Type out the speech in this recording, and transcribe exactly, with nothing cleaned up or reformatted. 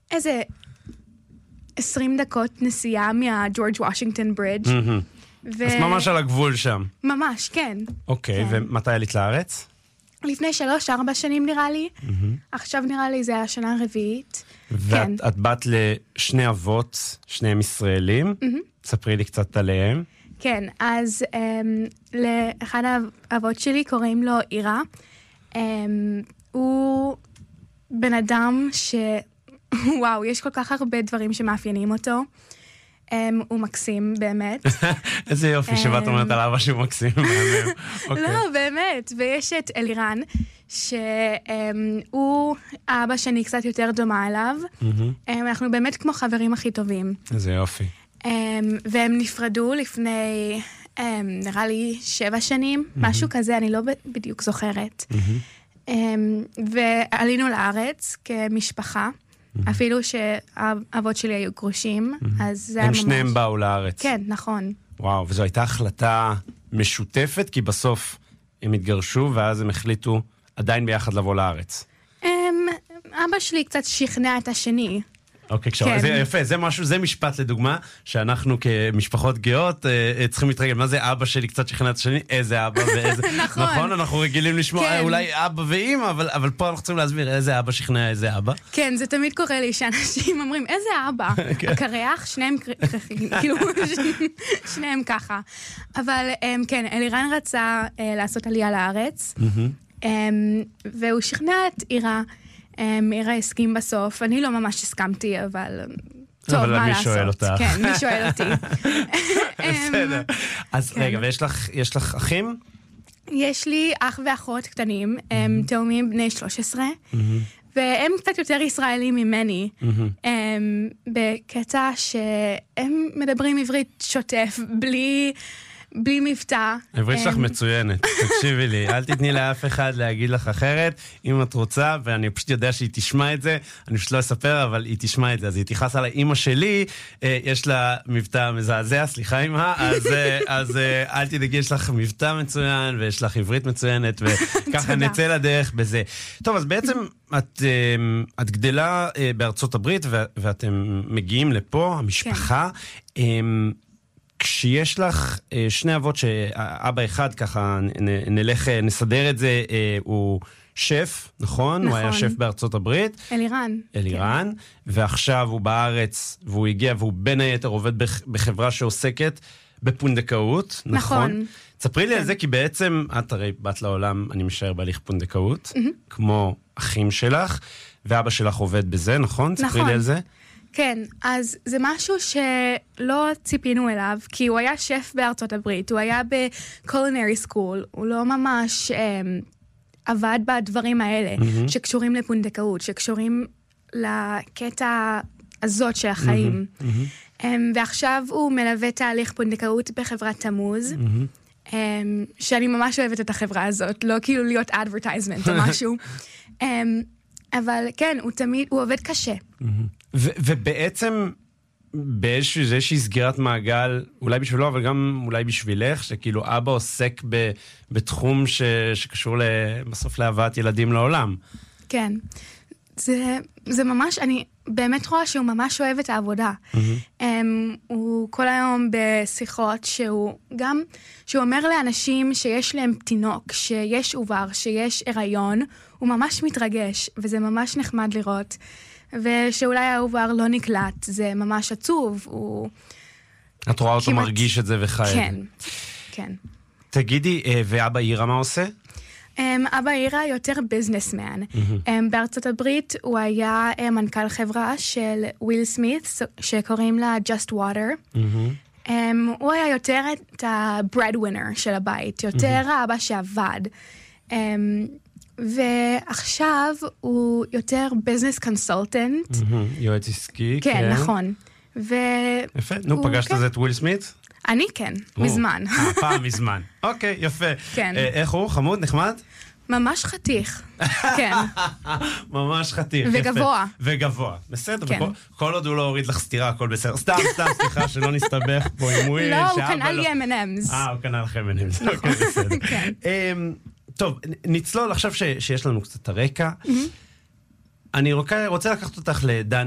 איזה עשרים דקות נסיעה מהג'ורג' וושינגטון ברידג'. ו... אז ממש על הגבול שם. ממש, כן. אוקיי, כן. ומתי עלית לארץ? לפני שלוש, ארבע שנים נראה לי. Mm-hmm. עכשיו נראה לי זה השנה הרביעית. ואת כן. את באת לשני אבות, שניהם ישראלים. Mm-hmm. ספרי לי קצת עליהם. כן, אז um, לאחד האבות שלי קוראים לו אירה. Um, הוא בן אדם ש... וואו, יש כל כך הרבה דברים שמאפיינים אותו. Um, הוא מקסים, באמת. איזה יופי שבאת אומרת על אבא שהוא מקסים. לא, באמת. ויש את אלירן, שהוא האבא שאני קצת יותר דומה אליו. אנחנו באמת כמו חברים הכי טובים. איזה יופי. והם נפרדו לפני, נראה לי, שבע שנים, משהו כזה, אני לא בדיוק זוכרת. ועלינו לארץ כמשפחה. אפילו שהאבות שלי היו גרושים, אז זה היה ממש... הם שניהם באו לארץ. כן, נכון. וואו, וזו הייתה החלטה משותפת, כי בסוף הם התגרשו, ואז הם החליטו עדיין ביחד לבוא לארץ. אבא שלי קצת שכנע את השני. אוקיי, זה יפה, זה משהו, זה משפט לדוגמה, שאנחנו כמשפחות גאות צריכים להתרגל. מה זה אבא שלי קצת שכנע את השני? איזה אבא ואיזה... נכון. נכון, אנחנו רגילים לשמוע אולי אבא ואמא, אבל פה אנחנו צריכים להסביר איזה אבא שכנע איזה אבא. כן, זה תמיד קורה לי שאנשים אומרים, איזה אבא? הקרח, שניהם, כאילו, שניהם ככה. אבל כן, אלירן רצה לעשות עלייה לארץ, והוא שכנע את אירה, מירה הסכים בסוף, אני לא ממש הסכמתי, אבל טוב, מה לעשות? אבל מי שואל אותך? כן, מי שואל אותי. בסדר. אז רגע, ויש לך אחים? יש לי אח ואחות קטנים, הם תאומים בני שלוש עשרה, והם קצת יותר ישראלים ממני, בקטע שהם מדברים עברית שוטף, בלי... בלי מבטא. העברית שלך מצוינת, תקשיבי לי, אל תתני לאף אחד להגיד לך אחרת, אם את רוצה, ואני פשוט יודע שהיא תשמע את זה, אני פשוט לא אספר, אבל היא תשמע את זה, אז היא תיחס על האמא שלי, יש לה מבטא מזעזע, סליחה אמא, אז, אז אל תדאגי, יש לך מבטא מצוין, ויש לך עברית מצוינת, וככה נצא לדרך בזה. טוב, אז בעצם את, את גדלה בארצות הברית, ואתם מגיעים לפה, המשפחה, כן. כשיש לך שני אבות שאבא אחד, ככה נלך, נסדר את זה, הוא שף, נכון? הוא היה שף בארצות הברית. אלירן. אלירן, ועכשיו הוא בארץ, והוא הגיע, והוא בין היתר עובד בחברה שעוסקת בפונדקאות, נכון? תספרי לי על זה, כי בעצם את הרי בת לעולם, אני משער בהליך פונדקאות, כמו אחים שלך, ואבא שלך עובד בזה, נכון? תספרי לי על זה. כן, אז זה משהו שלא ציפינו אליו, כי הוא היה שף בארצות הברית, הוא היה בקולינרי סקול, הוא לא ממש אה, עבד בדברים האלה, mm-hmm. שקשורים לפונדקאות, שקשורים לקטע הזאת של החיים. Mm-hmm. Mm-hmm. אה, ועכשיו הוא מלווה תהליך פונדקאות בחברת תמוז, mm-hmm. אה, שאני ממש אוהבת את החברה הזאת, לא כאילו להיות advertisement או משהו. אה, אבל כן, הוא תמיד, הוא עובד קשה. ו- ובעצם באיזושהי סגירת מעגל, אולי בשבילו, אבל גם אולי בשבילך, שכאילו אבא עוסק ב- בתחום ש- שקשור בסוף להבאת ילדים לעולם. כן. זה, זה ממש, אני באמת רואה שהוא ממש אוהב את העבודה. Mm-hmm. Um, הוא כל היום בשיחות שהוא גם, שהוא אומר לאנשים שיש להם תינוק, שיש עובר, שיש הריון, הוא ממש מתרגש, וזה ממש נחמד לראות. ושאולי העובר לא נקלט, זה ממש עצוב. הוא... את רואה אותו כמעט... מרגיש את זה וחי. כן, כן. תגידי, ואבא אירה מה עושה? Um, אבא אירה יותר ביזנסמן. Mm-hmm. Um, בארצות הברית הוא היה um, מנכ"ל חברה של וויל סמית, שקוראים לה Just Water. Mm-hmm. Um, הוא היה יותר את ה-breadwinner של הבית, יותר mm-hmm. האבא שעבד. Um, ועכשיו הוא יותר ביזנס קונסולטנט. Mm-hmm. יועץ עסקי. כן, כן. נכון. ו... יפה. נו, פגשת את וויל סמית? אני כן, מזמן. פעם מזמן. אוקיי, יפה. כן. איך הוא? חמוד? נחמד? ממש חתיך. כן. ממש חתיך. וגבוה. וגבוה. בסדר. כל עוד הוא לא הוריד לך סתירה, הכל בסדר. סתם, סתם, סליחה, שלא נסתבך פה עם הוא... לא, הוא קנה לי אם אנד אמס. אה, הוא קנה לך אם אנד אמס. אוקיי, בסדר. כן. טוב, נצלול עכשיו שיש לנו קצת הרקע. אני רוצה לקחת אותך לדן